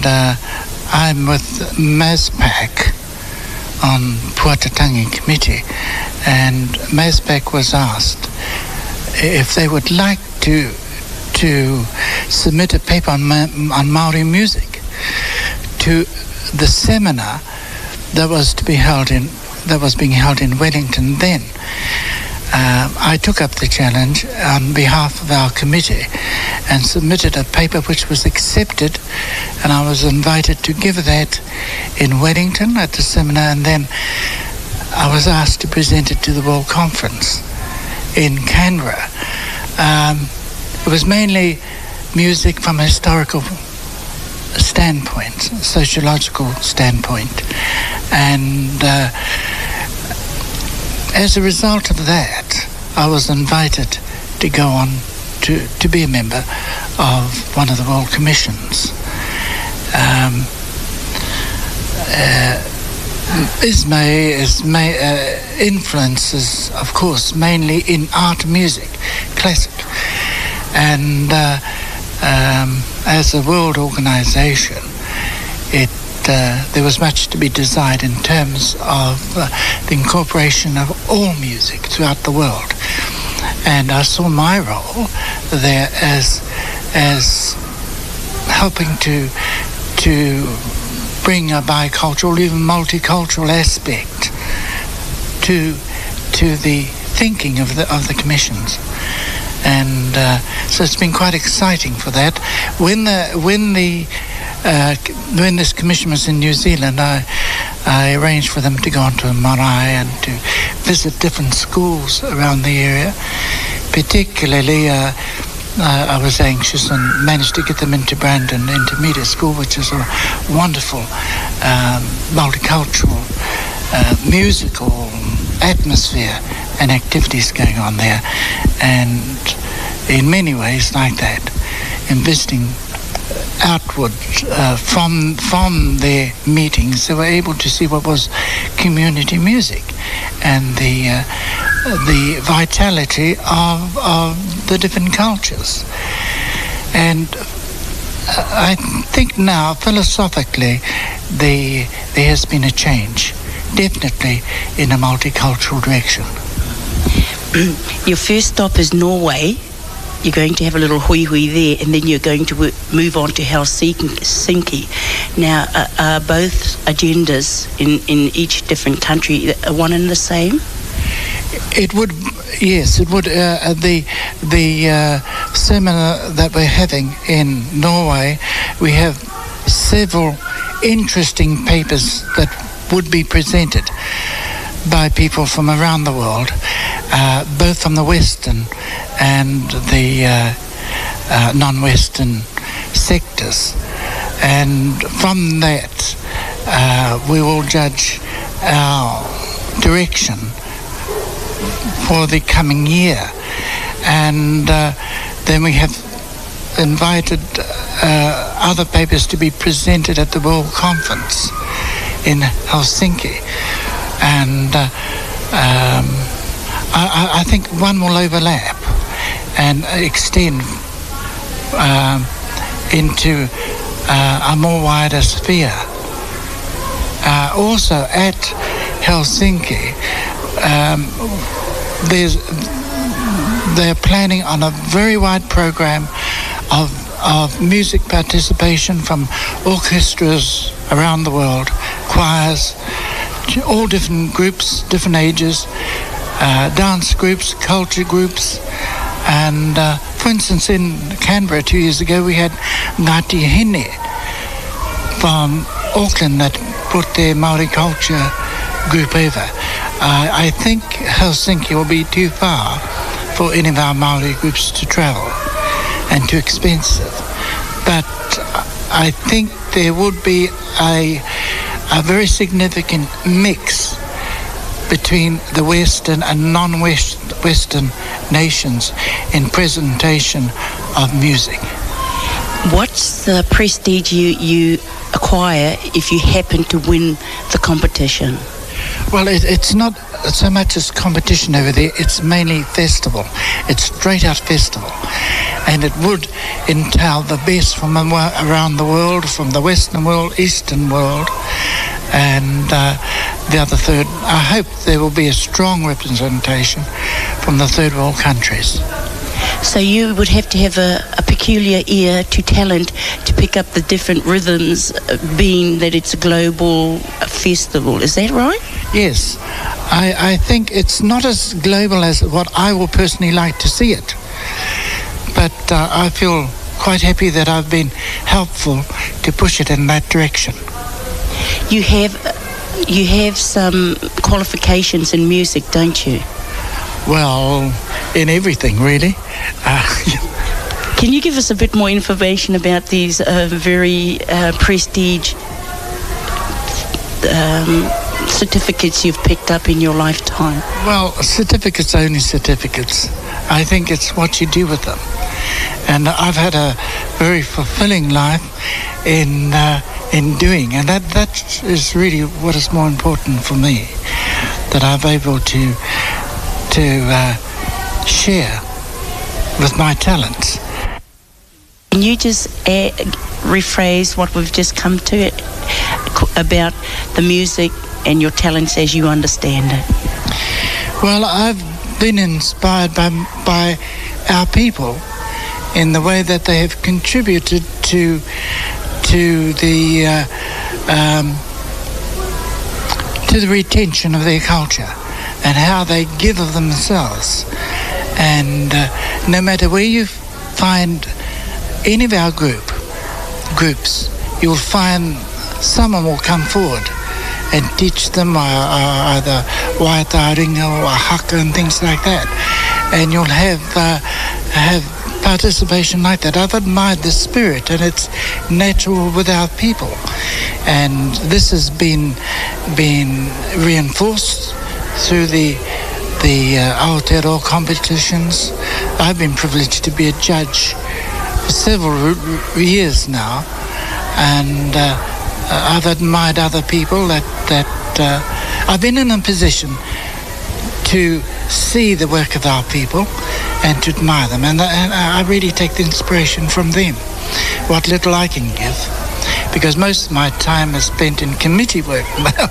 I'm with MASPAC on Puatatangi Committee, and MASPAC was asked if they would like to submit a paper on Maori music to the seminar that was being held in Wellington then. I took up the challenge on behalf of our committee and submitted a paper which was accepted, and I was invited to give that in Wellington at the seminar, and then I was asked to present it to the World Conference in Canberra. It was mainly music from a historical standpoint, sociological standpoint, and as a result of that, I was invited to go on to be a member of one of the World Commissions. Ismay's influences, of course, mainly in art music, classic. And as a world organization, there was much to be desired in terms of the incorporation of all music throughout the world. And I saw my role there as helping to bring a bicultural, even multicultural aspect to the thinking of the commissions. And so it's been quite exciting for that. When this commission was in New Zealand, I arranged for them to go on to a marae and to visit different schools around the area. Particularly, I was anxious and managed to get them into Brandon Intermediate School, which is a wonderful multicultural musical atmosphere and activities going on there. And in many ways like that, in visiting outward from their meetings, they were able to see what was community music and the vitality of the different cultures. And I think now, philosophically, there has been a change, definitely in a multicultural direction. Your first stop is Norway. You're going to have a little hui there, and then you're going to move on to Helsinki. Now, are both agendas in each different country one and the same? It would, yes, it would. The seminar that we're having in Norway, we have several interesting papers that would be presented by people from around the world, both from the Western and the non-Western sectors. And from that, we will judge our direction for the coming year. And then we have invited other papers to be presented at the World Conference in Helsinki. And I think one will overlap and extend into a more wider sphere. Also at Helsinki, they're planning on a very wide program of music participation from orchestras around the world, choirs, all different groups, different ages, dance groups, culture groups. And for instance, in Canberra 2 years ago, we had Ngāti Hine from Auckland that brought their Māori culture group over. I think Helsinki will be too far for any of our Māori groups to travel and too expensive. But I think there would be a very significant mix between the Western and non-Western nations in presentation of music. What's the prestige you acquire if you happen to win the competition? Well, it's not so much as competition over there. It's mainly festival. It's straight out festival. And it would entail the best from around the world, from the Western world, Eastern world, and the other third. I hope there will be a strong representation from the third world countries. So you would have to have a peculiar ear to talent to pick up the different rhythms, being that it's a global festival. Is that right? Yes. I think it's not as global as what I will personally like to see it. But I feel quite happy that I've been helpful to push it in that direction. You have some qualifications in music, don't you? Well, in everything, really. Can you give us a bit more information about these very prestige certificates you've picked up in your lifetime? Well, certificates are only certificates. I think it's what you do with them. And I've had a very fulfilling life in doing, and that is really what is more important for me, that I'm able to share with my talents. Can you just rephrase what we've just come to about the music and your talents as you understand it? Well, I've been inspired by our people in the way that they have contributed to the retention of their culture and how they give of themselves. And no matter where you find any of our groups, you'll find someone will come forward and teach them either waiataringa or haka and things like that. And you'll have participation like that. I've admired the spirit, and it's natural with our people. And this has been reinforced through the Aotearoa competitions. I've been privileged to be a judge for several years now, and I've admired other people that I've been in a position to see the work of our people and to admire them, and I really take the inspiration from them, what little I can give, because most of my time is spent in committee work now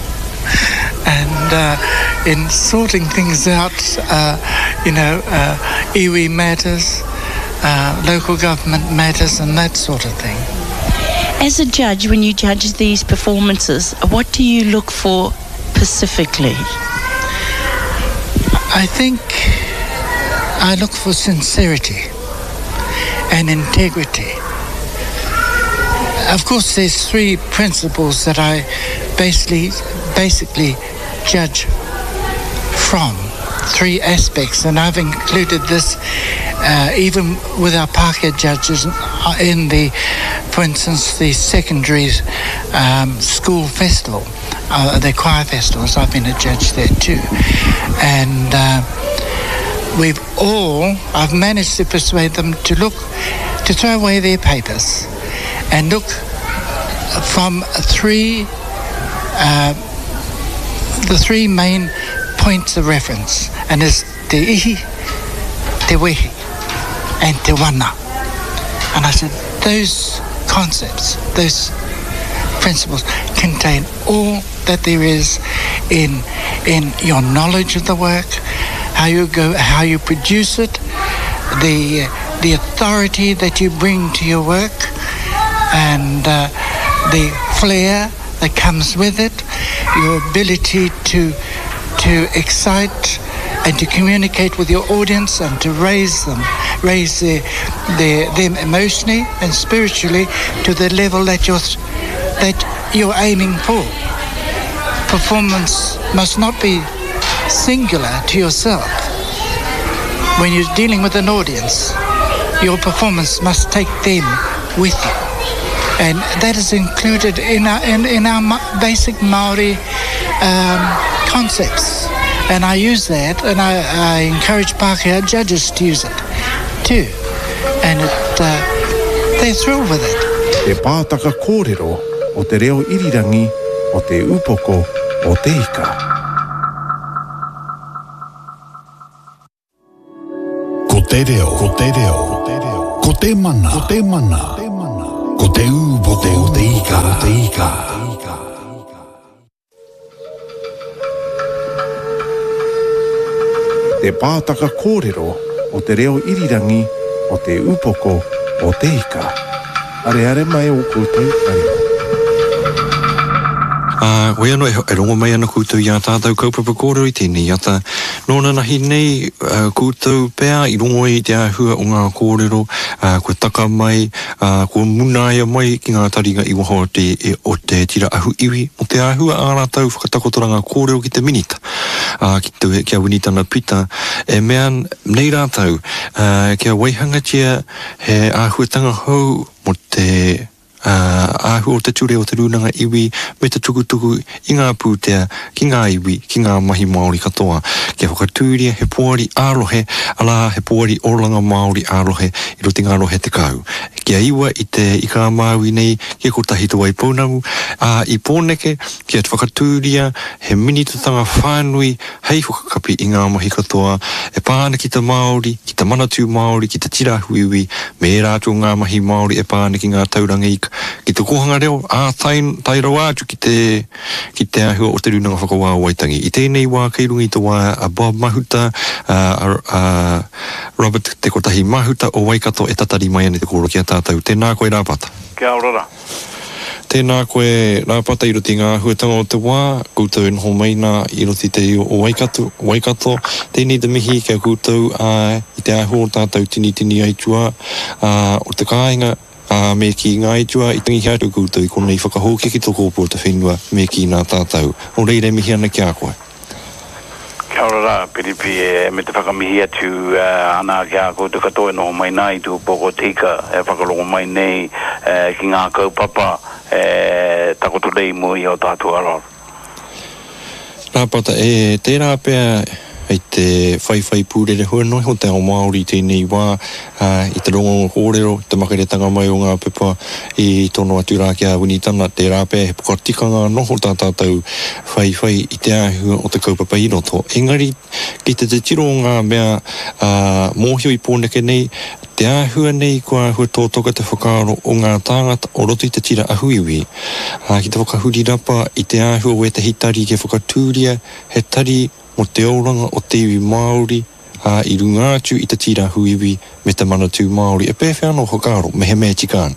and in sorting things out, iwi matters, local government matters and that sort of thing. As a judge, when you judge these performances, what do you look for specifically? I think I look for sincerity and integrity. Of course, there's three principles that I basically judge from, three aspects, and I've included this even with our Pākehā judges in for instance, the secondary school festival, the choir festivals. I've been a judge there too, and I've managed to persuade them to throw away their papers and look from the three main points of reference, and is te ihi, te wehi, and te wana. And I said, those concepts, those principles contain all that there is in your knowledge of the work, how you produce it, the authority that you bring to your work, and the flair that comes with it, your ability to excite and to communicate with your audience and to raise them emotionally and spiritually to the level that you're aiming for. Performance must not be singular to yourself. When you're dealing with an audience, your performance must take them with you, and that is included in our basic Maori concepts. And I use that, and I encourage Pākehā judges to use it too, and they're thrilled with it. Te pātaka kōrero o te reo irirangi o te upoko o te ika. te reo, ko te reo, ko te mana, ko te mana, ko te upo, ko te ika, ko te ika. Te pātaka kōrero o te reo irirangi o te upoko o te ika. Are mai o koutou arima. Wai anō e rongo mai ana koutou i a tātou kaupapa kōrero i tēnei ata. Nōna nahi nei koutou pēr i rongo i te ahua o ngā kōrero, kua taka mai, kua munaia mai ki ngā taringa i waho o te tira ahu iwi. O te ahua a rātou whakatakotoranga kōrero ki te minita. Kia winitana pita. E mea nei rātou, kia waihangatia he ahuatanga hou mo te ahu o te ture o te runanga iwi me te tukutuku i ngā pūtea ki ngā iwi, ki ngā mahi Māori katoa. Kia whakatūria he puari ārohe, ala he puari oranga Māori ārohe i roti ngā rohe te kau. Kia iwa i te ika māui nei, kia kotahi te waipounamu, i pōneke, kia whakatūria he minitutanga whānui, hei whakakapi i ngā mahi katoa, e pāna ki te Māori, ki te manatū Māori, ki te tirahu iwi, me rātou ngā mahi Māori e pāna ki ngā tauranga ika. Ki te kohanga reo, tai rau atu ki te ahua o te runanga whakawā waitangi. I tēnei wā keirungi te wā Bob Mahuta, Robert te kotahi Mahuta o Waikato e tatari mai ane te kōro ki a tātou. Tēnā koe rāpata. Kia ora. Tēnā koe rāpata i roti ngā ahuatanga o te wā, koutou noho mai nā i roti te o Waikato. Tēnei te mihi kia koutou i te ahua o tātou tini aitua o te kāinga. Me ki ngā itua i tangi hiatu koutou i konei whakahōki ki toko po te whenua me ki ngā tātou. O reire mihi ana kia koe. Kia ora rā, piripi me te whakamihi atu ana kia koutou katoe no mai nā i tu poko tika whakalongo mai nei ki ngā kaupapa takotu rei mo i o tātou aror. Rāpata, tērā pēr i te whaiwhai pūrere hua noi ho te ao Māori tēnei wā i te rongo kōrero, te makaretanga mai o ngā pepa i tono atu rā kia winitana te rāpē he pukatikanga noho tā tātou whaiwhai i te ahua o te kaupapa i roto. Engari, ki te tiro o ngā mea mōhio i pōneke nei, te ahua nei kua ahua tōtoka te whakaaro o ngā tāngata o roto i te tira ahu iwi. Ki te whakahuri rapa i te ahua o e te hitari ke whakatūria he tari mo te auranga o te iwi Māori i runga atu i te tira ahu iwi me te manatū Māori. E pēwhia anō whakaaro, mehe mea tikāna.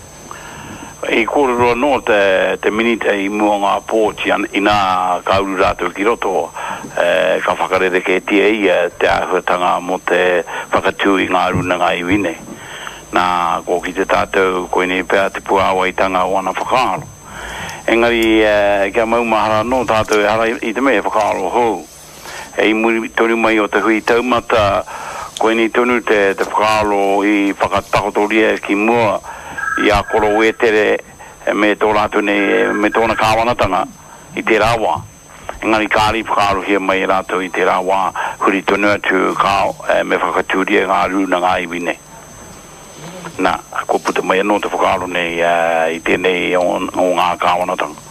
I kōrero anō te minita i mua ngā pōti i nā kauru rātou ki roto ka whakarere ke tia ia te ahuatanga mo te whakatū i ngā runanga iwi nei. Nā ko ki te tātou koe nei pēr te puawa i tanga o ana whakaaro. Engari kia maumahara anō tātou hara i te mea whakaaro hou. I muri tonu mai o te hui taumata koe ni tonu te whakaaro i whakatakotoria ki mua i a koro e tere me tō rātu nei me tōna kāwanatanga i te rāwā. Engari kāri whakaaro hia mai rātu i te rāwā huri tonu atu kāo me whakatūria ngā rūna ngā iwi nei. Nā, ko puta mai anō te whakaaro nei i tēnei o ngā kāwanatanga.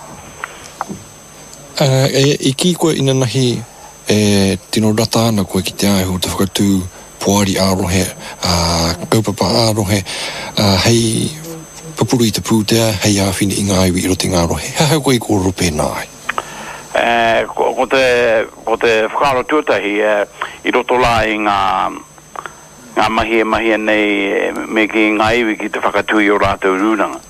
I ki koe ina nahi tino rata ana koe ki te aiho te whakatū puari ārohe, kaupapa ārohe, hei papuru i te pūtea, hei āwhine i ngā iwi i roti ngā rohe. Hau koe i kōrero pēnā ai? Ko te whakaaro tuatahi i roto la i ngā mahia nei me ki ngā iwi ki te whakatū i o rātou rūnanga.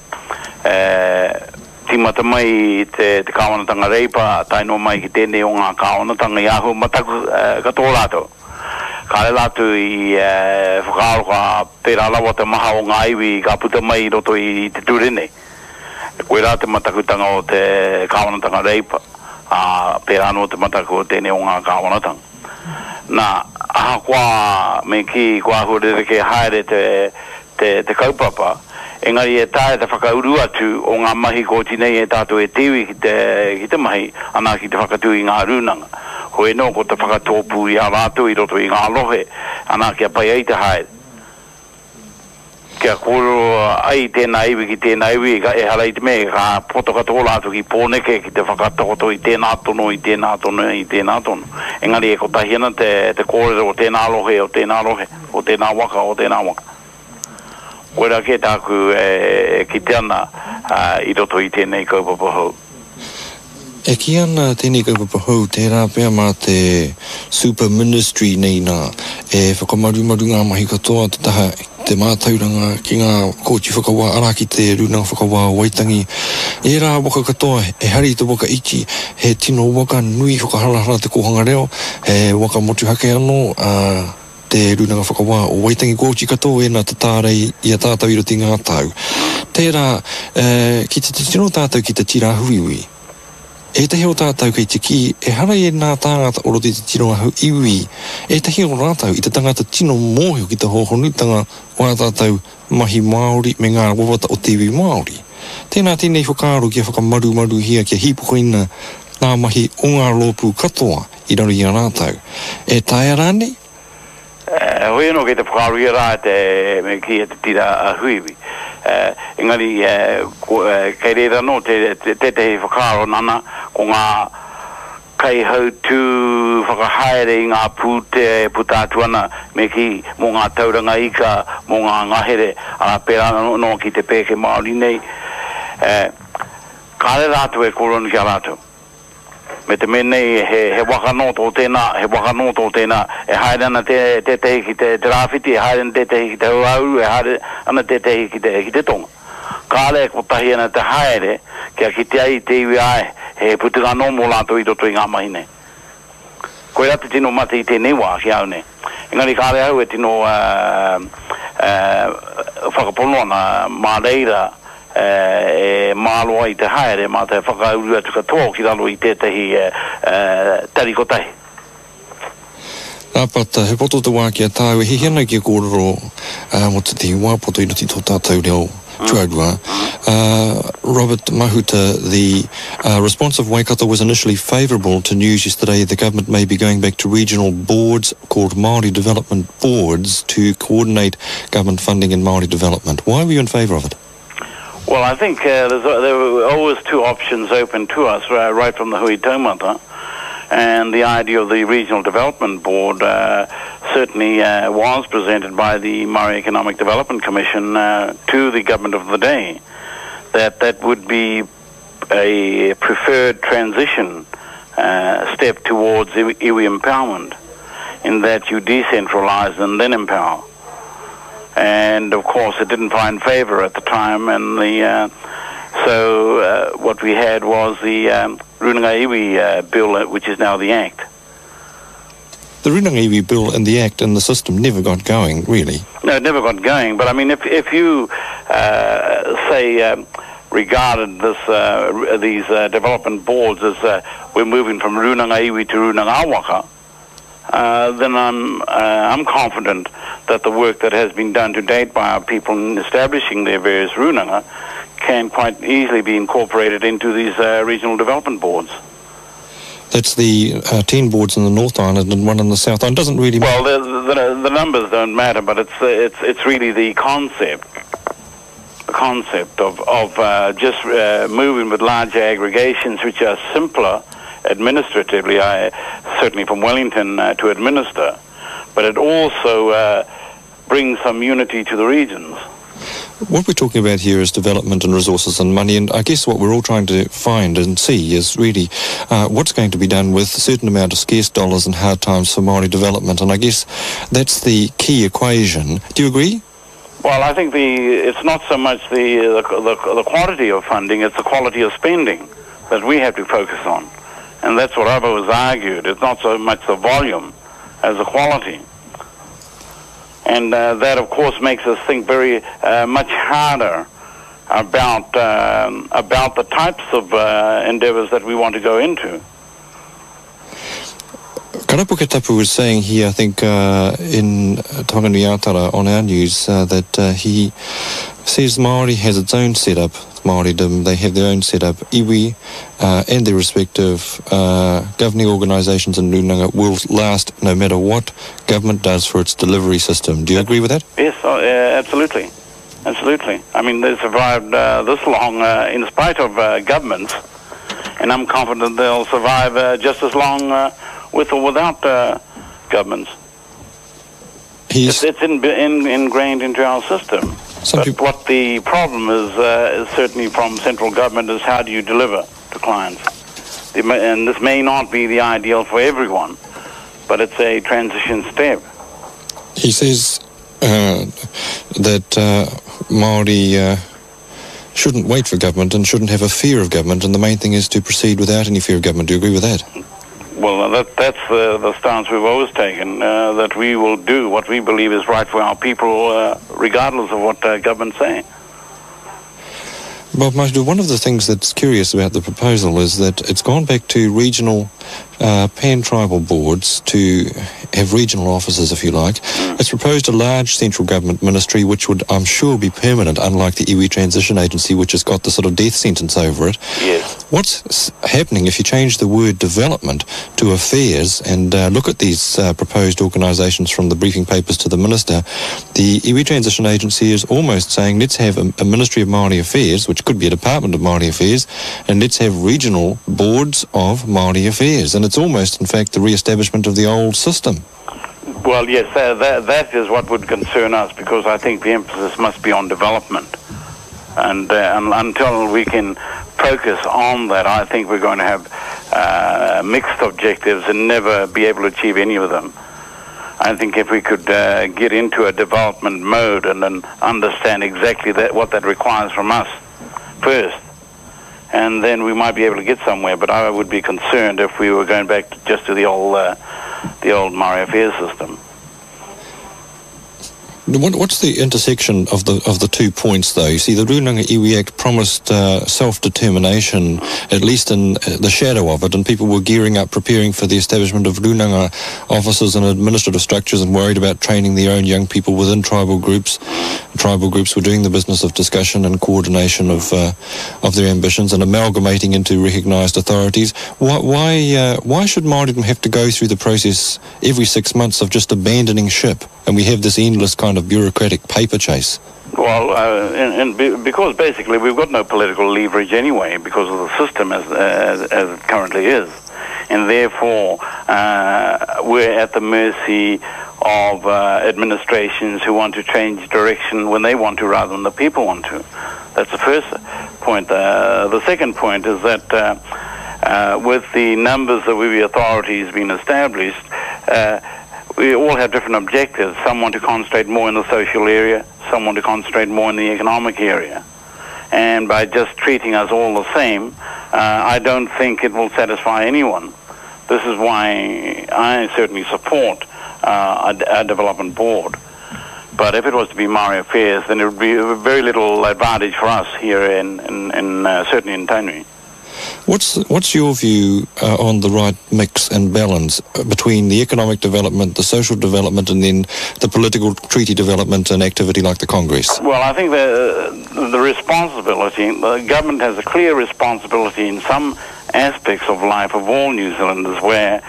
Timata mai te kāwanatanga reipa, taino mai ki tēnei o ngā kāwanatanga i ahu mataku katoa rātou. Ka le rātou i whakaaro ka pērā lawa te maha o ngā iwi ka puta mai roto i te tūrene. Koe rā te matakutanga o te kāwanatanga reipa, pērā no te mataku o tēnei o ngā kāwanatanga. Nā, aha kua me ki kua hurere ke haere te kaupapa, engari e tae te whakauru atu o ngā mahi kōti nei e tātou e tiwi ki te mahi ana ki te whakatū i ngā rūnanga. Hoi no ko te whakatōpū i a rātou i roto i ngā lohe ana ki a pai ei te haere. kia kuro ai tēnā iwi ki tēnā iwi ka e harai te me ka poto katola atu ki pōneke ki te whakatakoto i tēnā tono i tēnā tono i tēnā tono engari e kotahiana te kōrero o tēnā lohe o tēnā lohe o tēnā waka o tēnā waka koera ke tāku ki te ana i roto i tēnei kaupapa hau E ki ana tēnei kaupapa hau tērā pēr mā te super ministry nei nā e whakamarumaru ngā mahi katoa te taha te mātauranga ki ngā kōti whakawā ara ki te runanga whakawā Waitangi e rā waka katoa e hari te waka iki he tino waka nui whakaharahara te kohanga reo he waka motu hake anō te runanga whakawā o Waitangi kōti katoa e nā te tārei i a tātou i roti ngā tau tērā ki te tino tātou ki te tira huiwi e te heo tātou kei te ki, e hara e nā tāngata o roti te tino ahu iwi, e te heo rātau i te tangata tino mōhio ki te hohonutanga o a tātou mahi Māori me ngā wawata o te iwi Māori. Tēnā tēnei whakaro kia whakamaru hia kia hipukoina nā mahi o ngā lōpū katoa i rari a rātau. E tae rāne? Hoi anō kei te whakaro i rā me ki te tira ahuiwi. Engari kei reira no te whakaro nana ko ngā kai hau tū whakahaere i ngā putātuana me ki mō ngā tauranga ika mō ngā ngahere a pēra no ki te pēke Māori nei kāre rātu e koroni kia rātu me te menei he wakanoto o tēnā e haere ana te tehi ki te rāwhiti e haere ana te tehi ki te hauauru e haere ana te tehi ki te tonga kāre ko tahi ana te haere kia ki te ai te iwi ai he putunga nomo lātou i roto i ngā mahi nei koe rati tino mate i tēnei wā ki au nei engari kāre au e tino whakaponoana mā reira e māloa i te haere mā te whakauru atu katoa ki ralo i tētahi tarikotahi. Nāpata, he poto te wā kia tāu, he hiana kia kōrero mo te te wāpoto i roti tō tātou reo tuarua. Robert Mahuta, the response of Waikato was initially favourable to news yesterday the government may be going back to regional boards called Māori Development Boards to coordinate government funding in Māori development. Why were you in favour of it? Well, I think there were always two options open to us right from the Hui Taumata. And the idea of the Regional Development Board certainly was presented by the Māori Economic Development Commission to the government of the day, that would be a preferred transition step towards iwi empowerment, in that you decentralize and then empower. And of course it didn't find favour at the time, and so what we had was the Runanga Iwi bill, which is now the Act. The Runanga Iwi bill and the Act and the system never got going, really. No, it never got going. But I mean, if you say regarded these development boards as we're moving from Runanga Iwi to Runanga Awaka, then I'm confident that the work that has been done to date by our people in establishing their various runanga can quite easily be incorporated into these regional development boards. That's the 10 boards in the North Island and one in the South Island. Doesn't really matter. Well, the numbers don't matter, but it's really the concept. The concept of just moving with larger aggregations, which are simpler administratively, certainly from Wellington to administer, but it also brings some unity to the regions. What we're talking about here is development and resources and money, and I guess what we're all trying to find and see is really what's going to be done with a certain amount of scarce dollars and hard times for Māori development, and I guess that's the key equation. Do you agree? Well, I think it's not so much the quantity of funding, it's the quality of spending that we have to focus on. And that's what I've always argued. It's not so much the volume as the quality. And that, of course, makes us think very much harder about the types of endeavours that we want to go into. Karapuke Tapu was saying here, I think, in Tonganuiatara on our news, that he says Māori has its own setup. Māoridom, they have their own setup. Iwi and their respective governing organisations in Runanga will last no matter what government does for its delivery system. Do you agree with that? Yes, absolutely. Absolutely. I mean, they survived this long in spite of governments, and I'm confident they'll survive just as long with or without governments. It's ingrained into our system. But what the problem is certainly from central government is how do you deliver to clients? And this may not be the ideal for everyone, but it's a transition step. He says that Māori shouldn't wait for government and shouldn't have a fear of government, and the main thing is to proceed without any fear of government. Do you agree with that? Well, that's the stance we've always taken, that we will do what we believe is right for our people, regardless of what government's saying. Bob Mahuta, one of the things that's curious about the proposal is that it's gone back to regional pan-tribal boards to have regional offices, if you like. It's proposed a large central government ministry which would, I'm sure, be permanent, unlike the iwi Transition Agency, which has got the sort of death sentence over it. Yes. What's happening if you change the word development to affairs and look at these proposed organisations from the briefing papers to the minister? The iwi Transition Agency is almost saying let's have a Ministry of Māori Affairs, which could be a Department of Māori Affairs, and let's have regional boards of Māori Affairs. And it's almost, in fact, the re-establishment of the old system. Well, yes, that is what would concern us, because I think the emphasis must be on development. And until we can focus on that, I think we're going to have mixed objectives and never be able to achieve any of them. I think if we could get into a development mode and then understand exactly what that requires from us first, and then we might be able to get somewhere. But I would be concerned if we were going back to the old Māori Affairs system. What's the intersection of the 2 points, though? You see, the Runanga Iwi Act promised self-determination, at least in the shadow of it, and people were gearing up, preparing for the establishment of Runanga offices and administrative structures, and worried about training their own young people within tribal groups. Tribal groups were doing the business of discussion and coordination of their ambitions and amalgamating into recognised authorities. Why should Māori have to go through the process every 6 months of just abandoning ship, and we have this endless kind of bureaucratic paper chase? Well, because basically we've got no political leverage anyway because of the system as it currently is. And therefore, we're at the mercy of administrations who want to change direction when they want to rather than the people want to. That's the first point. The second point is that with the numbers of iwi authorities being established, we all have different objectives. Some want to concentrate more in the social area, some want to concentrate more in the economic area. And by just treating us all the same, I don't think it will satisfy anyone. This is why I certainly support a development board. But if it was to be Māori Affairs, then it would be very little advantage for us here certainly in Tainui. What's your view on the right mix and balance between the economic development, the social development, and then the political treaty development and activity like the Congress? Well, I think the responsibility, the government has a clear responsibility in some aspects of life of all New Zealanders where,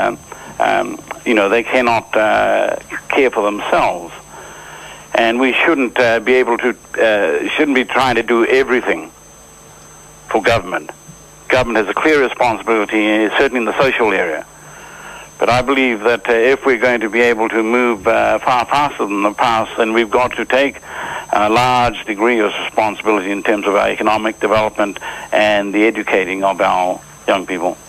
they cannot care for themselves. And we shouldn't shouldn't be trying to do everything for government. Government has a clear responsibility, certainly in the social area. But I believe that if we're going to be able to move far faster than the past, then we've got to take a large degree of responsibility in terms of our economic development and the educating of our young people.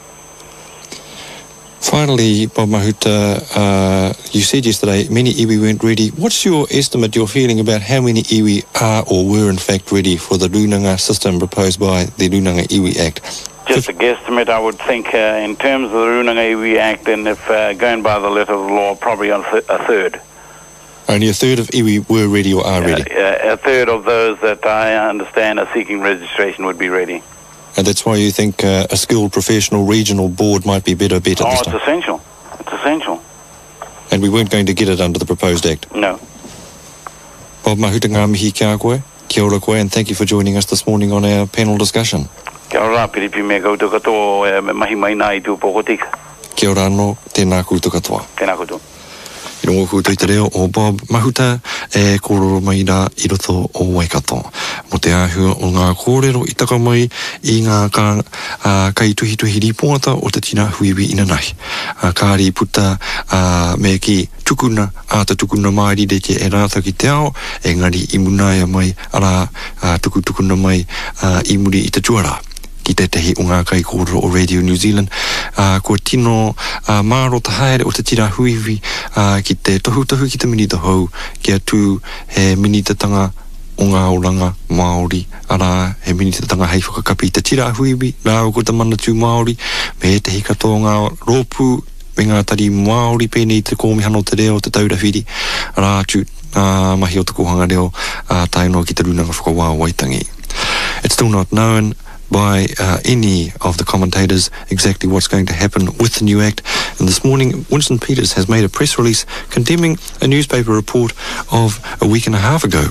Finally, Bob Mahuta, you said yesterday many iwi weren't ready. What's your estimate, your feeling about how many iwi are or were in fact ready for the Runanga system proposed by the Runanga Iwi Act? Just a guesstimate, I would think in terms of the Runanga Iwi Act, and if going by the letter of the law, probably a third. Only a third of iwi were ready or are ready? A third of those that I understand are seeking registration would be ready. And that's why you think a skilled professional regional board might be better this time? It's essential. It's essential. And we weren't going to get it under the proposed act? No. Bob Mahuta ngā mihi kia koe, kia ora koe, and thank you for joining us this morning on our panel discussion. Kia ora, piripi me koutou katoa mahi mai nā I tū poko tika. Kia ora anō, tēnā koutou katoa. Tēnā koutou. I rongo koutou te reo o Bob Mahuta e kōrero mai rā I roto o Waikato. Mo te āhua o ngā kōrero I taka mai I ngā kai tuhi ripongata o te tina huiwi ina nahi. Kāri puta me ki tukuna, ata tukuna mairi de te e rāta ki te ao, engari I munaia mai ara tukuna mai I muri I te tuara. Ki te tehi o ngā kai kōrero o Radio New Zealand. Ko tino māro ta haere o te tira huiwi ki te tohu ki te minita hou kia tū he minitatanga o ngā oranga Māori ara he minitatanga hei whakakapi te tira huiwi rāo ko te manatū Māori me he tehi katoa ngā rōpū me ngā tari Māori pēnei te kōmihano te reo te taurawhiri rātū mahi o te kohanga reo tainoa ki te runanga whakawā waitangi. It's still not known by any of the commentators exactly what's going to happen with the new act. And this morning, Winston Peters has made a press release condemning a newspaper report of a week and a half ago.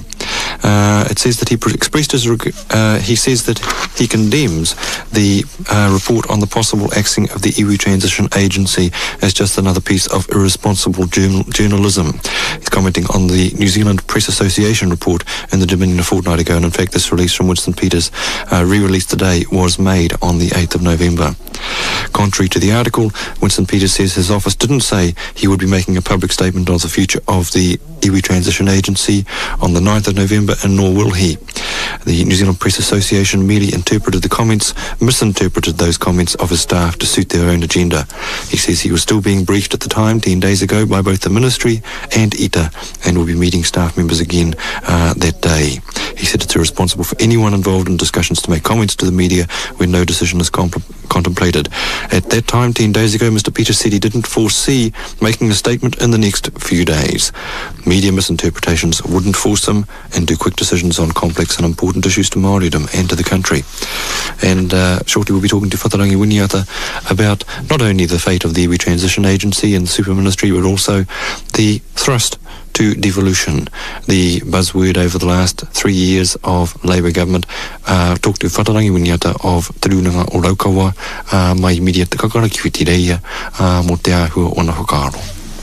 It says that he expressed his he says that he condemns the report on the possible axing of the iwi Transition Agency as just another piece of irresponsible journalism. He's commenting on the New Zealand Press Association report in the Dominion a fortnight ago, and in fact this release from Winston Peters re-released today was made on the 8th of November. Contrary to the article, Winston Peters says his office didn't say he would be making a public statement of the future of the iwi Transition Agency on the 9th of November, and nor will he. The New Zealand Press Association merely interpreted the comments, misinterpreted those comments of his staff to suit their own agenda. He says he was still being briefed at the time, 10 days ago, by both the Ministry and ITA, and will be meeting staff members again that day. He said it's irresponsible for anyone involved in discussions to make comments to the media when no decision is contemplated. At that time, 10 days ago, Mr. Peters said he didn't foresee making a statement in the next few days. Media misinterpretations wouldn't force him into quick decisions on complex and important issues to Māoridom and to the country. And shortly we'll be talking to Whatarangi Winiata about not only the fate of the iwi Transition Agency and the Super Ministry, but also the thrust to devolution, the buzzword over the last 3 years of Labour government. Talk to Whatarangi Winiata of Te Runanga o Raukawa, mai media te kakara ki whiti reia, mo te āhua o na whakaaro.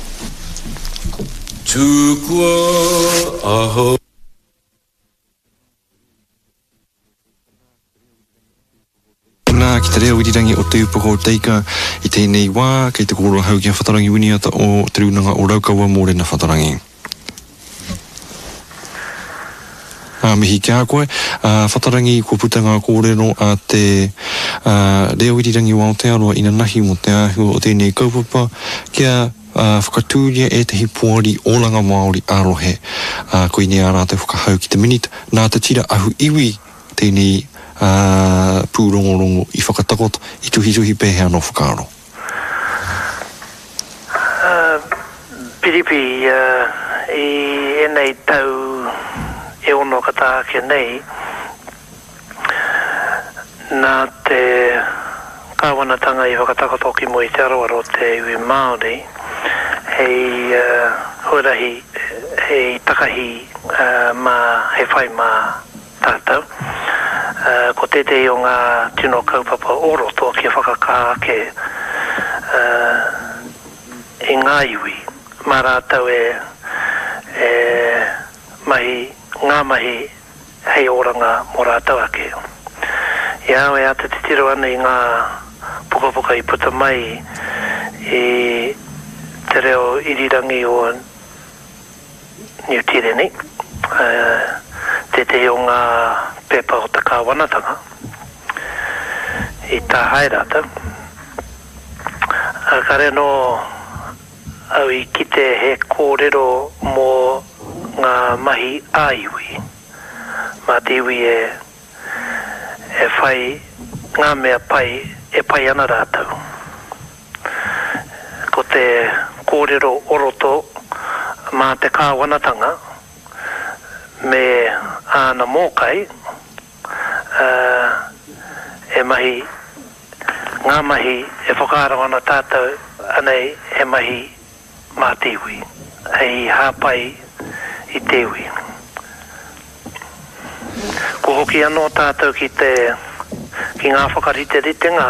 Tūkua aho. Nā ki te reo irirangi o te upoko o Teika I tēnei wā, kei te kōrero hau ki a Whatarangi Winiata o Te Runanga o Raukawa mō rena Whatarangi. Mihi kia koe, Whatarangi ko puta ngā kōrero a te reo irirangi o Aotearoa ina nahi mo te āhua o tēnei kaupapa kia whakatūria e te hipuari ōranga Māori arohe. Ko I nea rā te whakahau ki te minita, nā te tira ahu iwi tēnei pūrongorongo I whakatakot I tuhi pēhea no whakaaro. Piripi I enei tau e ono kataake nei nā te kāwanatanga I whakatakot ki mo I te arawaro te iwi Māori hei huarahi hei takahi he whai mā tātou ko te o ngā tino kaupapa oroto ki whakakaake I ngā iwi mā rātau ngā mahi hei oranga mō rātau ake Ia e ata te tiro ana I ngā pukapuka I puta mai I te reo irirangi o New Tireni te o ngā pepa o te kāwanatanga I tā hae rata kare no au I kite he kōrero mō ngā mahi āiwi mā te iwi e whai ngā mea pai e pai ana rātau ko te kōrero oroto mā te kāwanatanga me ana mōkai e mahi ngā mahi e whakaaro ana tātou anei he mahi mā te iwi hei hāpai I te iwi ko hoki anō tātou ki ngā whakarite ritenga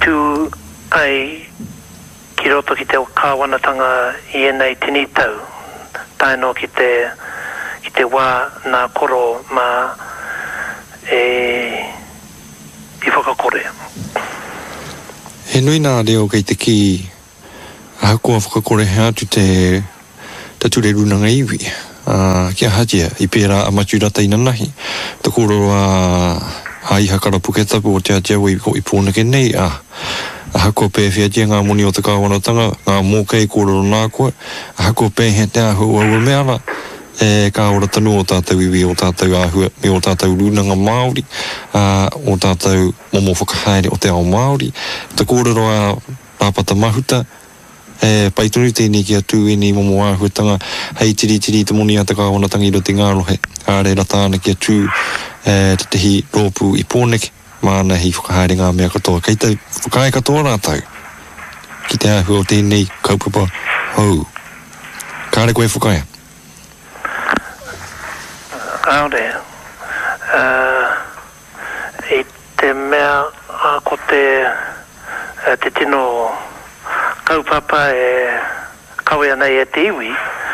tū ai ki roto ki te kāwanatanga I enei tini tau. Taino ki te wā nā koro mā I whakakore. He nui nā reo kei te ki a kua whakakore hea tu te ture runanga iwi. Kia hatia I pērā amatu rata I nanahi. Te koro a iha karapuke tapu o te ateau I pōnake nei a hako pē whiatia ngā moni o te kāwanatanga, ngā mōkei kōrero nā koe, a hako pē he te ahu ua meana, ka ora tanu o tātou iwi, o tātou ahua, me o tātou runanga Māori, o tātou momo whakahaere o te ao Māori. Te kōrero a pāpata mahuta, paitunu tēnei ki a tūweni momo āhuatanga, hei tiri te moni a te kāwanatanga I ro te ngārohe, āre ratāna ki a tū, te tehi rōpū I pōneke, mana hi whakahaere ngā mea katoa. Kei tau whakae katoa rātau. Ki te ahu o tēnei kaupapa hou. Kāre koe whakae? Aore. I te mea ko te tino kaupapa kawe anei te iwi.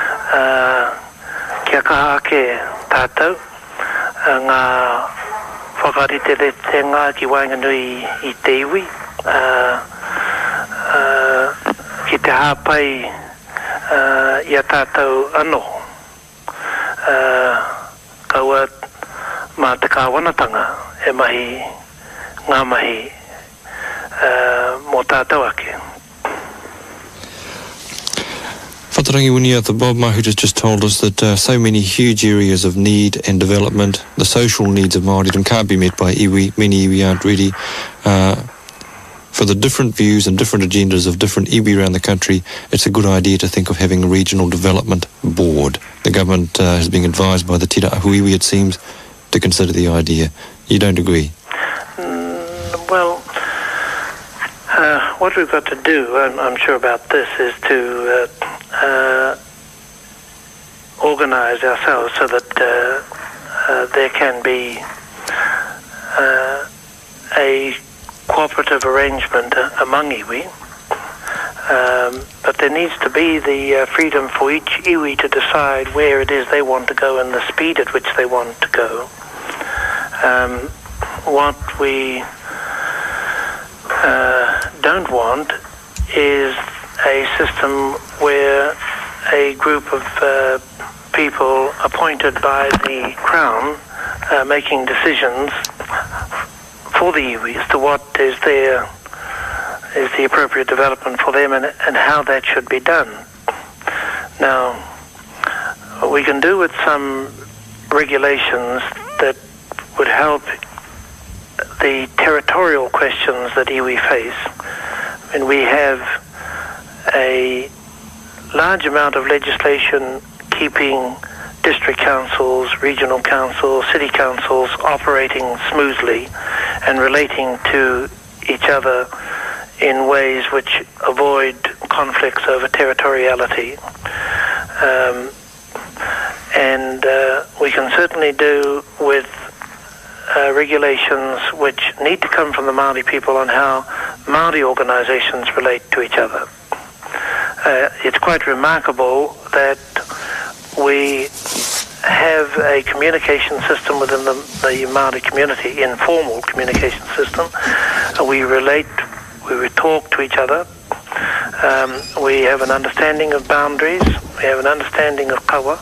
Kia kaha ke tātou. Ngā whakarite le te ngā ki Wainganui I te iwi. Ki te hāpai I a tātou anō. Kaua mā te kāwanatanga mahi, ngā mahi mō tātou ake. Whatarangi Winia, the Bob Mahuta just told us that so many huge areas of need and development, the social needs of Māoridom can't be met by iwi. Many iwi aren't ready. For the different views and different agendas of different iwi around the country, it's a good idea to think of having a regional development board. The government has been advised by the Tira Ahu Iwi, it seems, to consider the idea. You don't agree? Well, what we've got to do, I'm sure about this, is to organise ourselves so that there can be a cooperative arrangement among iwi, but there needs to be the freedom for each iwi to decide where it is they want to go and the speed at which they want to go. What we don't want is a system where a group of people appointed by the Crown making decisions for the iwi as to what is the appropriate development for them and how that should be done. Now, we can do with some regulations that would help the territorial questions that iwi face. And we have a large amount of legislation keeping district councils, regional councils, city councils operating smoothly and relating to each other in ways which avoid conflicts over territoriality. And we can certainly do with regulations which need to come from the Māori people on how Māori organisations relate to each other. It's quite remarkable that we have a communication system within the Māori community, informal communication system. We relate, we talk to each other. We have an understanding of boundaries. We have an understanding of kawa.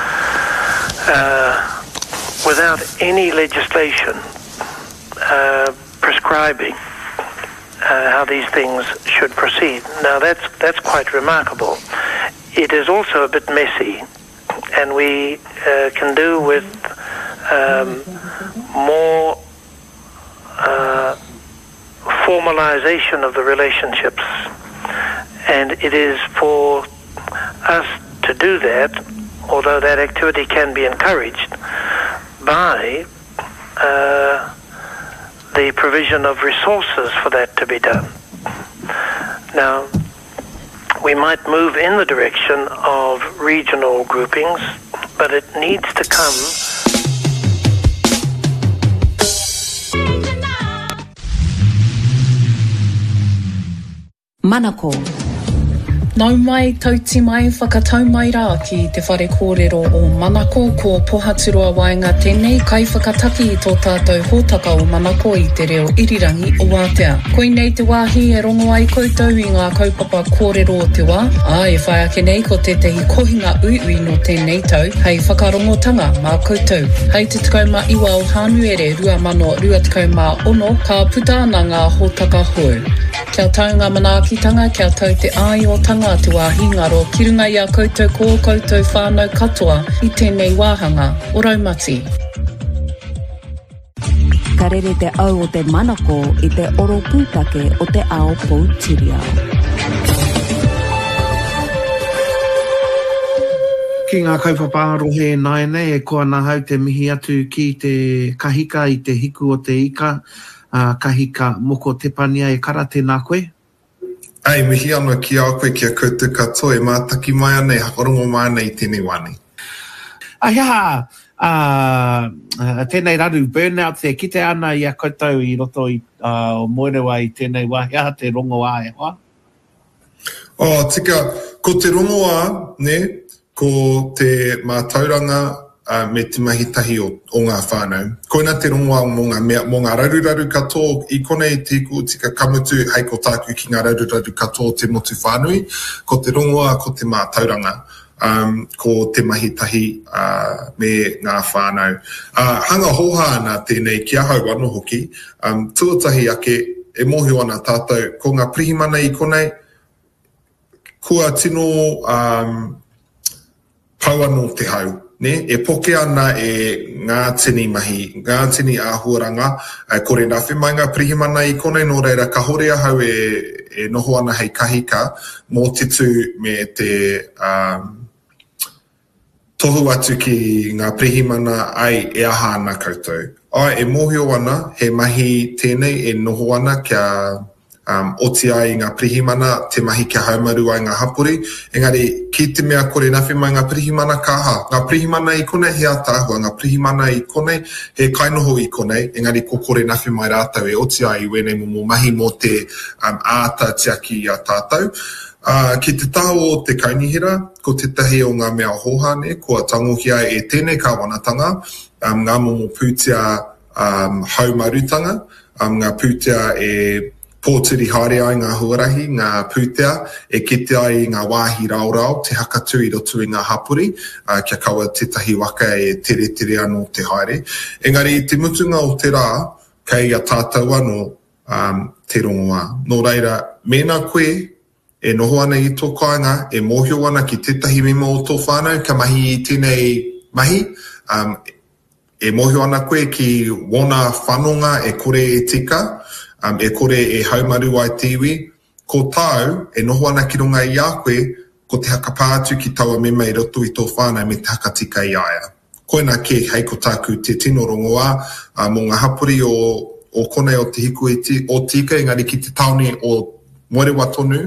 Without any legislation prescribing how these things should proceed. Now that's quite remarkable. It is also a bit messy, and we can do with more formalization of the relationships, and it is for us to do that, although that activity can be encouraged by the provision of resources for that to be done. Now, we might move in the direction of regional groupings, but it needs to come Manako. Nau mai, tauti mai, whakatau mai rā ki te whare kōrero o Manako ko Pohaturua Waenga tēnei kai whakataki I tō tātou hōtaka o Manako I te reo irirangi o Wātea. Koinei te wāhi e rongo ai koutou I ngā kaupapa kōrero o te wā. E whai ake nei ko tētahi kohinga ui no tēnei tau, hei whakarongotanga mā koutou. Hei te 21 o Hānuere 2026, ka puta ana ngā hōtaka hou. Kia tau ngā manaakitanga, kia tau te ai o tanga te wāhi ngaro, ki runga I a koutou ko koutou whānau katoa I tēnei wāhanga o Raumati. Ka rere te au o te Manako I te oro pūtake o te ao Poutirau. Ki ngā kaupapa rohe naene e koa nā hau te mihi atu ki te kahika I te hiku o te ika, kahika moko te pania e kara tēnā koe. Ai, mihi anō ki au koe kia koutou katoa e mātaki mai ana e hakarongo mai ana I tēnei wāne. Aiha, tēnei raru burnout te kite ana I a koutou I roto o moerewa I tēnei wāhia te rongo a e hoa? Tika, ko te rongo a, ne, ko te mātauranga me te mahitahi o ngā whānau. Koina te rongoa mō ngā raruraru katoa I konei tiku tika kamutu hei ko tāku ki ngā raruraru katoa te motu whānui. Ko te rongoa, ko te mātauranga, ko te mahitahi me ngā whānau. Hanga hoha ana tēnei ki ahau wano hoki, tuatahi ake e mōhio ana tātou ko ngā prihimana I konei, kua tino pau anō te hau. Ne, e poke ana e ngā tini mahi, ngā tini āhuaranga, kore nawhi mai ngā prihimana I konei no reira ka hore ahau e noho ana hei kahika mō titu me te tohu atu ki ngā prihimana ai e aha ana koutou. E mōhio ana, he mahi tēnei e noho ana kia oti ai ngā prihimana, te mahi kia haumaru ai ngā hapuri. Engari, ki te mea kore nawhi mai ngā prihimana kaha. Ngā prihimana I konei he atāhua, ngā prihimana I konei he kainoho I konei. Engari, ko kore nawhi mai rātau e oti ai wene mo mahi mo te āta tiaki I a tātou. Ki te taho o te kainihira, ko te tahi o ngā mea hohane, kua tangohia e tēnei kāwanatanga, ngā momo pūtea haumarutanga, ngā pūtea e pōturi haere ai ngā huarahi, ngā pūtea, e kite ai ngā wāhi raurau, te hakatu I roto I ngā hapuri, kia kaua tetahi waka e tere anō te haere. Engari, te mutunga o te rā, kei a tātou anō te rongoa. Nō reira, mēnā koe, e noho ana I tō kāinga, e mōhio ana ki tetahi mima o tō whānau, ka mahi I tēnei mahi, e mōhio ana koe ki wona whanonga e kore e tika, e kore e haumaru ai tiwi, ko tau e noho ana ki runga I a koe, ko te hakapātu ki taua mema I roto I tō whānau me te hakatika I aia. Koina ke hei ko tāku te tino rongoa, mō ngā hapuri o konei o te hiku o tika, engari ki te taone o moerewa tonu.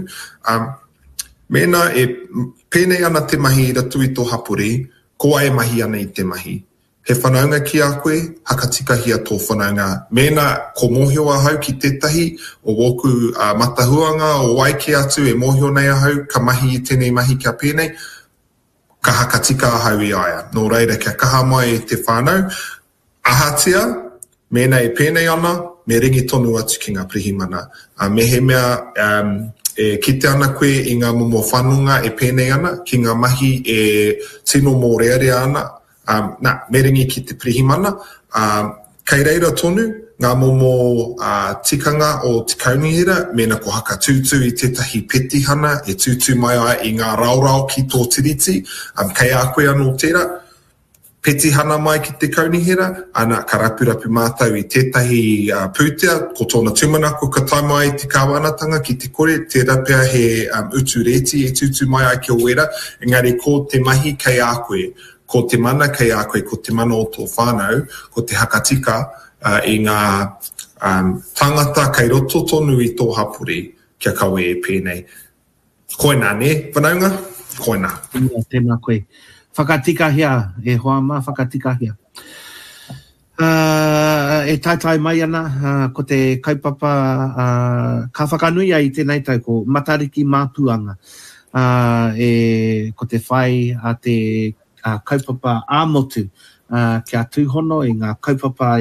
Mēnā e pēnei ana te mahi I roto I tō hapuri, ko ai mahi ana I te mahi. He whanaunga ki a koe, hakatika hia tō whanaunga. Mēnā, ko mōhio ahau ki tētahi, o woku matahuanga, o waike atu, e mōhio nei ahau, ka mahi I tēnei mahi kia pēnei, ka hakatika ahau I aia. Nō reira, kia kaha mai te whānau, ahatia, mēnā e pēnei ana, me ringi tonu atu ki ngā prihimana. Me he mea, e kite ana koe I ngā momo whanunga e pēnei ana, ki ngā mahi e tino mō rearea ana, me ringi ki te prihimana, kei reira tonu, ngā momo tikanga o te kaunihira, mena ko haka tūtū I tetahi petihana, e tūtū mai ai I ngā raurau ki tō tiriti, kei a koe anō tērā, petihana mai ki te kaunihira, ana ka rapurapu mātau I tētahi pūtea, ko tōna tumanako ka tai mai te kāwanatanga ki te kore, tērā pia he utu reti e tūtū mai ai ki o wera, engari ko te mahi kei a koe, ko te mana kei a koe, ko te mana o tō whānau, ko te hakatika I ngā tangata kei roto tonu I tō hapuri, kia kawe e pēnei. Koina ne, whanaunga? Koina. Tēnā koe. Whakatika hia, e hoa mā whakatika hia. e taitai mai ana, ko te kaupapa, ka whakanui ai tēnei tau ko matariki māpuanga. Ko te whai a te kaupapa āmotu, kia tūhono i ngā kaupapa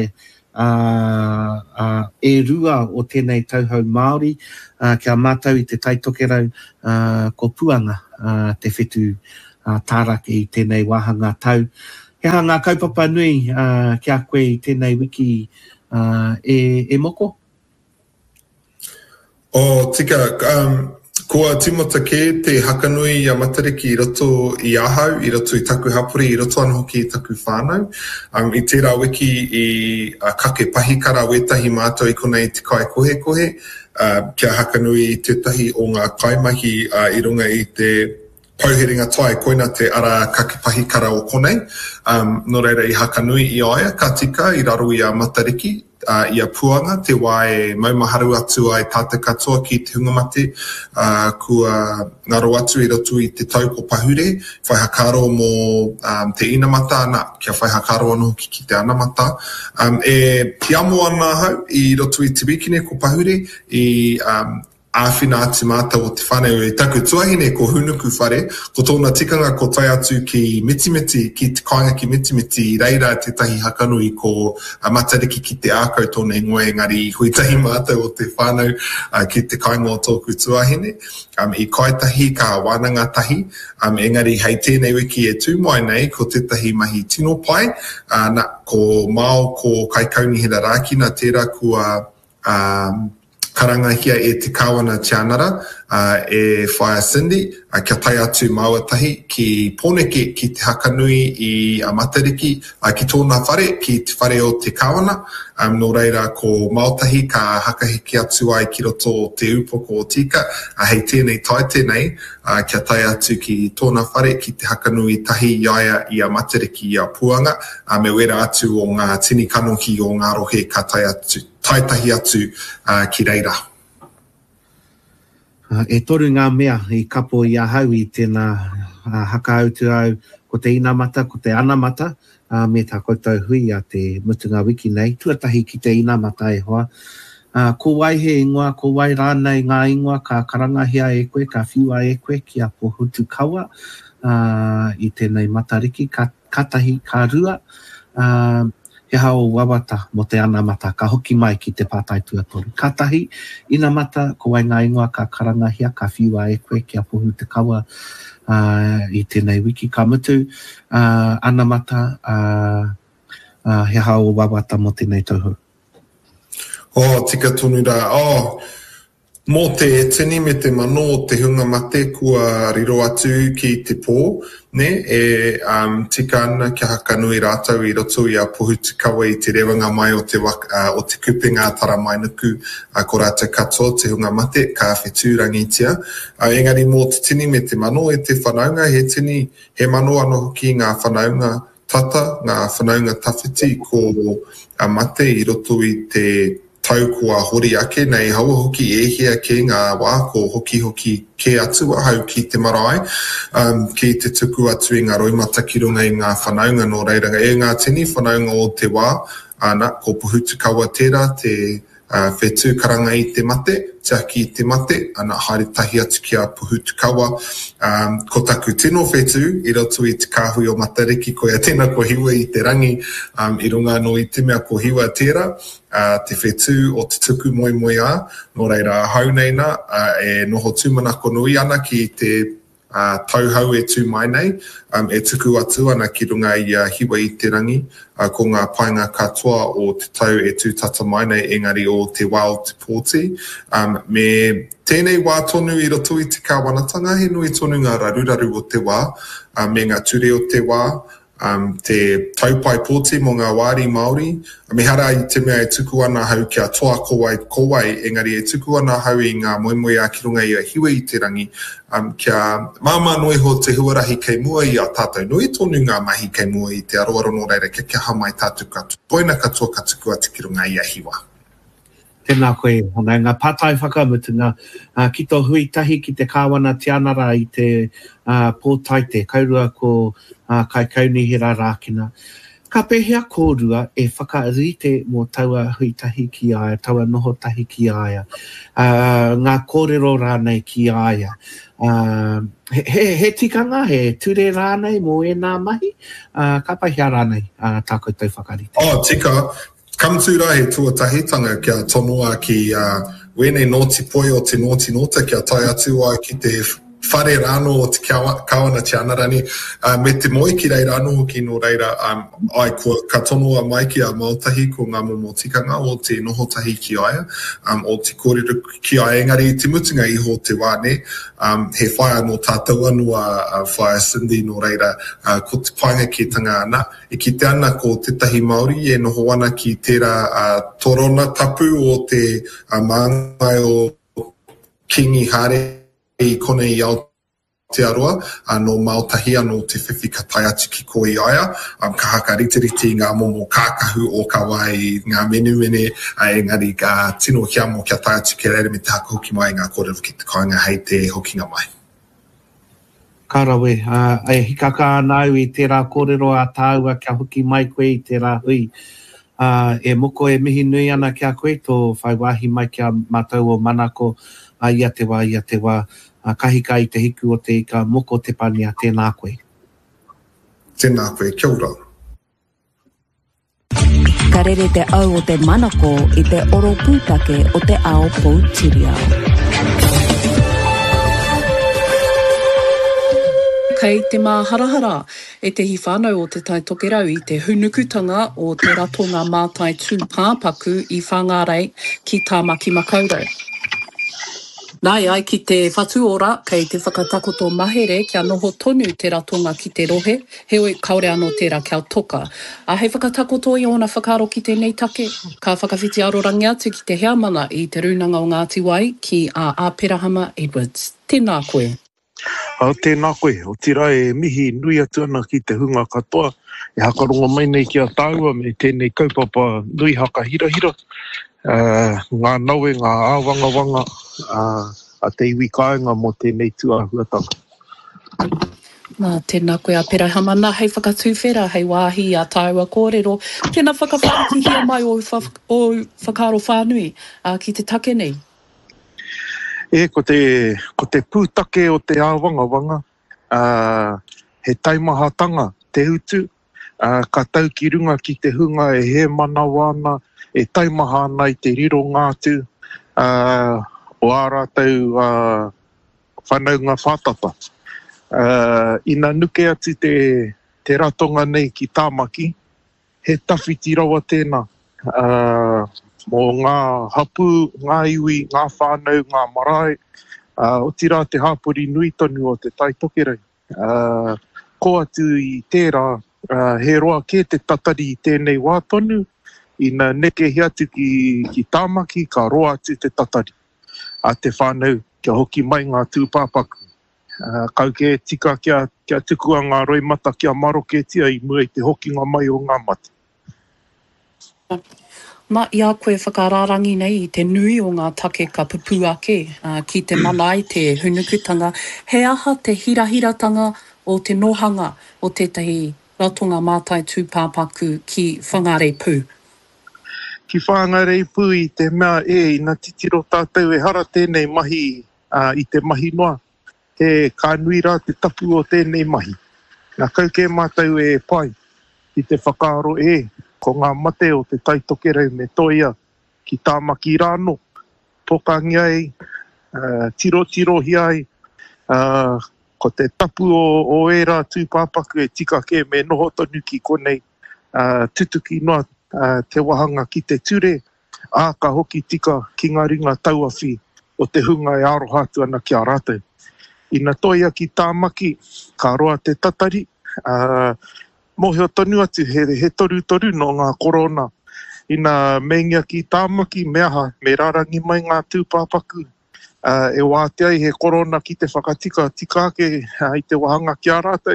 e rua o tēnei tauhau Māori, kia mātau i te taitokerau ko puanga te whetu tārake i tēnei wāhanga tau. He ngā kaupapa nui kia koe i tēnei wiki e moko? Tika, kua timota ke te hakanui a matariki i roto i ahau, i roto i taku hapuri, i roto anu hoki i taku whānau. I tērā wiki i kake pahikara wetahi mātou i konei te kai kohe kohe, kia hakanui i tētahi o ngā kaimahi i runga i te pauheringa tai koina te ara kake pahikara o konei. No reira i hakanui i aia, ka tika i raro i a matariki, i a puanga, te wae maumaharu atu ai tāte katoa ki te hungamate, kua ngaro atu i roto i te tau ko pahure, whaihakaro mō te inamata ana, kia whaihakaro anu ki te anamata. Ki amo ana hau i roto i te bikine ko pahure, i āwhina atu mātou o te whanau e taku tuahine ko hunuku whare, ko tōna tikanga ko tai atu ki mitimiti, ki te kāinga ki mitimiti, i reira tētahi hakanui ko matariki ki te ākau tōna ingoe, engari huitahi mātou o te whanau ki te kāinga o tōku tuahine. I kaitahi ka wānanga tahi, engari hei tēnei wiki e tūmai nei ko tētahi mahi tino pai, ko Mao ko Kaikauni Hira Rākina tērā kua karangahia e te kāwana Tianara, e Whaia Cindy, kia tai atu mauatahi ki Pōneke ki te hakanui i a matariki, ki tōna whare, ki te whare o te kāwana. No reira ko Maotahi ka hakahiki atu ai ki roto o te upoko o tika, hei tēnei tai tēnei, kia tai atu ki tōna whare, ki te hakanui tahi iaia i a matariki i a puanga, me wera atu o ngā tini kanohi o ngā rohe ka tai atu, taitahi atu ki reira. E toru ngā mea i kapo i ahau i tēnā hakaautu au ko te inamata, ko te anamata, me tā koutou hui a te mutunga wiki nei, tuatahi ki te inamata e hoa. Ko wai he ingoa, ko wai rānei ngā ingoa, ka karangahia e koe, ka whiua e koe ki a pohutu kaua i tēnei matariki, ka tahi, ka rua. He hao wawata mo te anamata, ka hoki mai ki te pātai tuatoru. Ka tahi, inamata, ko wai ngā ingoa, ka karangahia, ka whiua e koe ki a pohutu kaua i tēnei wiki. Ka mutu, anamata, he hao wawata mo tēnei tauhou. Tika tonu rā. Mō te tini me te mano o te hunga mate kua riro atu ki te pō, ne, tika ana kia hakanui rātau i roto i a pohutu kaua i te rewanga mai o te kupenga tara mai nuku ko rātau katoa te hunga mate, ka whetūrangitia. Engari mō te tini me te mano e te whanaunga, he mano anō ki ngā whanaunga tata, ngā whanaunga tawhiti ko mate i roto i te tau kua hori ake, nei haua hoki e hea ke ngā wā, ko hoki ke atua hau ki te marae, ki te tuku atu i ngā roimata ki runga i ngā whanaunga no reiranga. E ngā tini whanaunga o te wā, ko pohutu kaua tērā, te whetū karanga i te mate, te aki i te mate, ana haere tahi atu ki a pohutu kaua. Ko taku tino whetū, i roto i te kāhui o matariki, ko ia tēnā ko hiwa i te rangi, i runga no i te mea ko hiwa tērā, te whetū o te tuku moi moi a, no reira hauneina, e noho tūmanako nui ana ki te tauhau e tū mai nei, e tuku atu ana ki runga i hiwa i te rangi, ko ngā painga katoa o te tau e tū tata mai nei, engari o te wā o te pōti. Me tēnei wā tonu i roto i te kāwanatanga, he nui tonu ngā raruraru o te wā, me ngā ture o te wā, te taupai pōti mo ngā wāri Māori. Me hara i te mea e tuku ana hau kia toa kowai, engari e tuku ana hau i ngā moemoe a ki runga i a hiwa i te rangi, kia māma noi ho te huarahi kei mua i a tātou. Noi tonu ngā mahi kei mua i te aroaro no reira, kia hamai tātou katoa. Poina katoa ka tuku ati ki runga i a hiwa. Tēnā koe, hana ngā pātai whakamutunga, ki tō hui tahi ki te kāwana Tianara i te pōtaite, kaurua ko Kaikauni Hira Rākina. Ka pehea kōrua e whakarite mō taua huitahi ki aia, taua noho tahi ki aia. Ngā kōrero rānei ki aia. He tikanga, he ture rānei mō e nā mahi. Ka pehea rānei tā koutou whakarite. Tika, kamtura he tuatahitanga kia tonua ki wene nōti poi o te nōti nota kia tai atu ai ki te whare rāno o te kawana te anarani. Me te moi ki reira anō ki no reira ai kua katonoa mai ki a Māotahi ko ngā momo tikanga o te noho tahi ki aia, o te kōrero ki aia. Engari te mutunga iho te wāne, he whaia no tātou anua whaia Cindy no reira, ko te painga ki tanga ana. E ki te ana ko te tahi Māori e noho ana ki tērā torona tapu o te māngai o Kingi Hare i kone i Aotearoa, no Māotahi anō te whiwhi ka tai atu ki ko i aia, ka haka riteriti ngā momo kākahu o ka wai, ngā menuene, engari ka tino hiamo kia tai atu ki reire me te haka hoki mai ngā kōrero ki te kāinga hei te hokinga mai. Karawe, e hikaka anau i tērā kōrero a tāua kia hoki mai koe i tērā hui. E moko e mihi nui ana kia koe, tō whai wāhi mai kia mātou o manako, ia te wā, kahika i te hiku o te ika, moko te pani a tēnā koe. Tēnā koe, kia ora. Ka rere te au o te manako i te oro pūtake o te ao Poutireo. Kei te māharahara e te hi whānau o te tai tokerau i te hunukutanga o te ratonga mātai tūpāpaku i whangārei ki Tāmaki Makaurau. Nai ai ki te whatu ora, kei te whakatakoto mahere kia noho tonu te ratonga ki te rohe, heoi kaore anō tērā kia toka. Hei whakatakoto i ona whakaro ki tēnei take, ka whakawhiti arorangi atu ki te heamana i te runanga o Ngāti Wai ki a Āperahama Edwards. Tēnā koe. Tēnā koe, o tira e mihi nui atu ana ki te hunga katoa, e hakaronga mai nei ki a tāua me tēnei kaupapa nui haka hira. Ngā naue, ngā āwangawanga, a te iwi kāinga mo tēnei tuahuatanga. Tēnā koe a Perahama, nā hei whakatūwhera, hei wāhi a tāua kōrero. Tēnā whakawhakatihia mai o whakaro whānui ki te take nei. Ko te pūtake o te āwangawanga, he taimahatanga, te utu, ka tau ki runga ki te hunga e he manawana, e taimaha ana i te riro ngātu, o ārātau whanaunga whātata. Ina nuke atu te ratonga nei ki Tāmaki, he tawhiti rawa tēnā. Mō ngā hapu, ngā iwi, ngā whānau, ngā marae, o tira te hāpuri nui tonu o te tai tokerau. Ko atu i tērā, he roa ke te tatari i tēnei wā tonu, ina neke hi atu ki Tāmaki, ka roa atu te tatari. A te whānau, kia hoki mai ngā tūpāpaku. Kau ke tika kia tukua ngā roimata kia maroketia i mua i te hokinga mai o ngā mate. Mā ia koe whakararangi nei i te nui o ngā take ka pupu ake ki te mana i te hunukutanga. He aha te hirahiratanga o te nohanga o tētahi ratonga mātai tūpāpaku ki whangarei pū. Ki whangarei pū i te mea ina titiro tātou e hara tēnei mahi i te mahi noa. He kānui rā te tapu o tēnei mahi. Nā kauke mātou e pai i te whakaaro ko ngā mate o te tai tokerau me toia ki Tāmaki rāno. Pokangi ai, tiro hi ai, ko te tapu o era tūpāpaku e tika ke me noho tonu ki konei tutuki noa te wahanga ki te ture, ka hoki tika ki ngā ringa tauawhi o te hunga e aroha atu ana ki a rātou. Ina toia ki Tāmaki, ka roa te tatari, mohio tonu atu he toru no ngā korona. Ina mengia ki Tāmaki, meaha, me rarangi mai ngā tūpāpaku. E wāte ai he korona ki te whakatika, tika ake i te wahanga ki a rātou.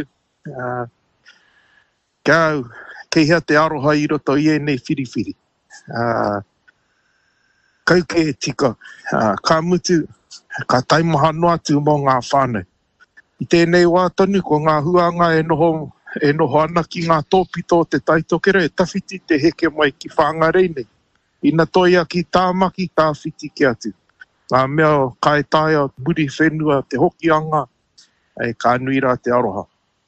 Kau, kei hea te aroha i roto i e nei whiriwhiri. Kau ke tika, ka mutu, ka taimaha no atu mō ngā whānau. I tēnei wā tonu, ko ngā huanga e e noho ana ki ngā tōpito te taitokera e tawhiti te heke mai ki whangarei nei. Ina toia ki tāmaki tāwhiti ki atu. Ngā mea kai taia muri whenua te hokianga e ka nui rā te aroha.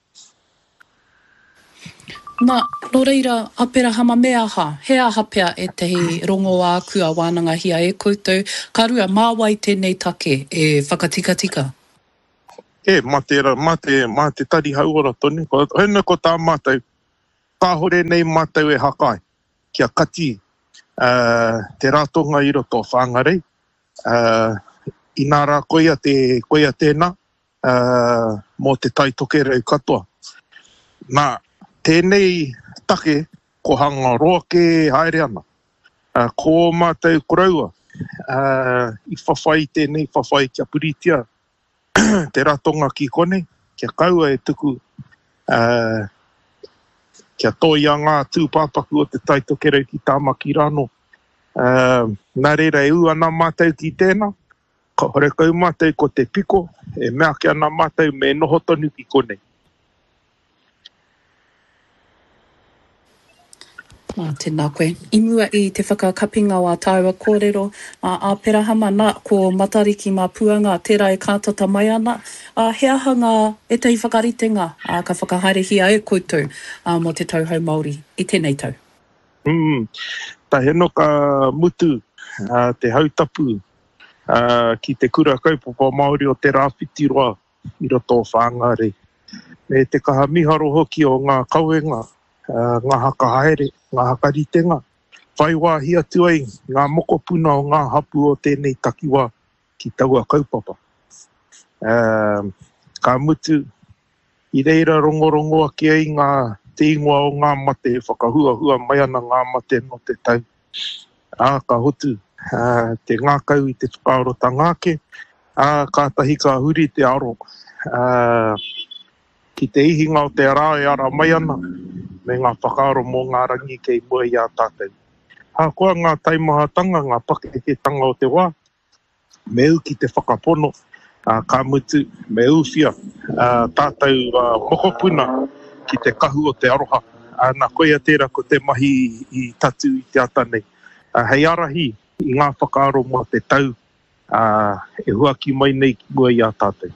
Nā, no reira, apera hama mea ha, he aha pea e tehi rongo a kua wānanga hia e koutou, ka rua māwai tēnei take e whakatika-tika. Ma te tari hauora tonu. Hena ko tā mātou, ka hore nei mātou e hakai, kia kati te rātonga i roto whangarei. Inara koia tēnā, mō te taitoke reu katoa. Nā, tēnei take, ko hanga roa ke haere ana. Ko mātou koraua, i whawhai tēnei whawhai kia puritia, te ratonga ki kone, kia kaua e tuku, kia toia ngā tūpāpaku o te taitokerau ki tāmaki rano. Nā reira e ua nā mātou ki tēnā, ka hore kau mātou ko te piko, e mea kia nā mātou me noho tonu ki kone. Tēnā koe. I mua i te whakakapinga o a tāua kōrero, a pera hama nā, ko matariki mā puanga, tērā e kātata mai ana, he aha ngā e tei whakaritenga, ka whakahaere hia e koutou mō te tauhou Māori i tēnei tau. Ta heno ka mutu, te hautapu, ki te kura kaupapa Māori o te rāwhitiroa i roto o whāngare. Me te kaha miharo hoki o ngā kauenga, ngā haka haere, ngā haka ritenga. Whai wā hia tuai, ngā mokopuna o ngā hapu o tēnei takiwā ki taua kaupapa. Ka mutu, i reira rongorongoa ki ai ngā te ingoa o ngā mate, whakahuahua mai ana ngā mate no te tau. Ka hotu, te ngākau i te whakaarota ngāke, ka tahi ka huri te aro. Ki te ihinga o te ara e ara mai ana, me ngā whakaaro mō ngā rangi kei mua i a tātou. Koa ngā taimahatanga, ngā pakeketanga o te wā, me u ki te whakapono, ka mutu, me uwhia, tātou mokopuna ki te kahu o te aroha. Nā koia tērā ko te mahi i tatu i te atanei. Hei arahi i ngā whakaaro mō te tau, e huaki mai nei ki mua i a tātou.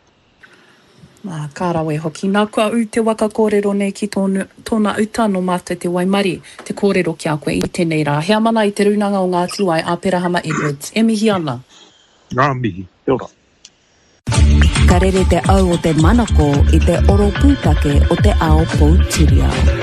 Ka rawe hoki. Nā kua u te waka kōrero nei ki tōna uta no mātou te waimari, te kōrero ki a koe i tēnei rā. Hea mana i te runanga o ngā tiwai a Perahama Edwards. E mihi ana? Ngā mihi, te ora. Ka rere te au o te manako i te oro pūtake o te ao Poutireo.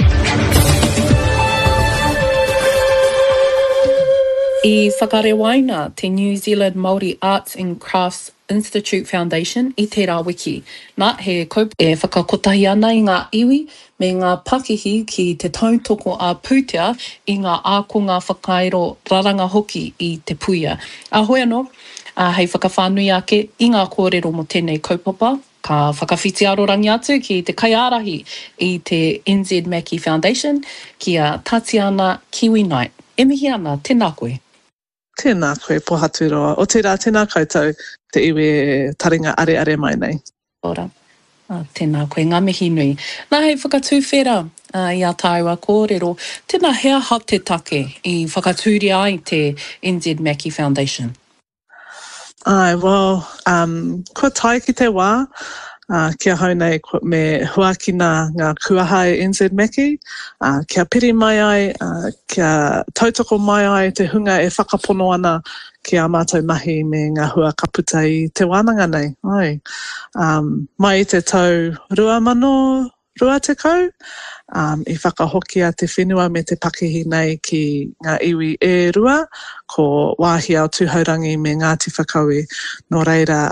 I whakarewaina te New Zealand Māori Arts and Crafts Institute Foundation i te rā wiki. Nā, he kaup e whakakotahi ana i ngā iwi me ngā pakihi ki te tautoko a Pūtea i ngā ākonga whakairo raranga hoki i te puia. Hoi anō, hei whakawhānui ake i ngā kōrero mo tēnei kaupapa, ka whakawhiti arorangi atu ki te kaiarahi i te NZ Mackie Foundation ki a Tatiana Kiwi Knight. E mihi ana, tēnā koe. Tēnā koe, pohaturoa. O tērā, tēnā koutou te iwi taringa are mai nei. Ora. Tēnā koe, ngā mihi nui. Nā hei whakatūwhera i a tāua kōrero, tēnā hea hap te take i whakatūri ai te NZ Mackie Foundation. Well, kua tai ki te wā, kia hau nei me huakina ngā kuaha e NZ Mackie, kia piri mai ai, kia tautoko mai ai te hunga e whakapono ana ki a mātou mahi me ngā hua kaputa i te wānanga nei. Mai i te tau 2020, i whakahokia te whenua me te pakihi nei ki ngā iwi e rua, ko wāhi au tūhaurangi me Ngāti Whakaue. Nō reira,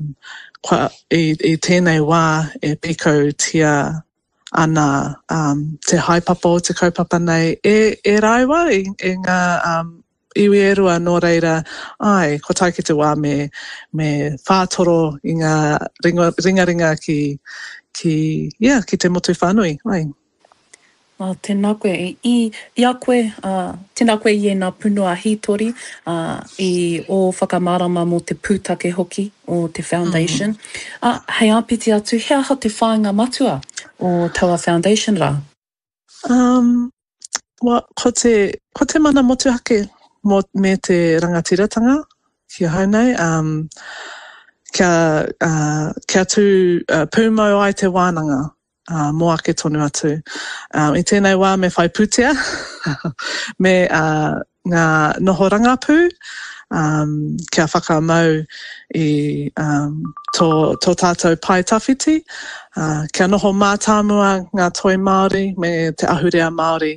i tēnei wā e piko tia ana te haipapa o te kaupapa nei e raiwa i ngā iwi e rua nō reira ko tai ki te wā me whātoro i ngā ringaringa ki te motu whānui. Tēnā koe. I a koe, tēnā koe i nā punua hītori i o whakamārama mō te pūtake hoki o te foundation. Hei āpiti atu, he aha te whāinga matua o Taua Foundation rā? Ko te mana motuhake me te rangatiratanga kia haunei. Kia tū pūmau ai te wānanga. Mō ake tonu atu. I tēnei wā me whai pūtea, me ngā noho rangapū, kia whakamau i tō tātou pai tawhiti, kia noho mātāmua ngā toi Māori me te ahurea Māori